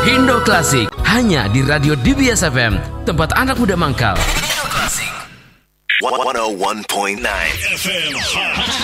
Indo Klasik hanya di Radio DBS FM, tempat anak muda mangkal. Indo Klasik 101.9 FM.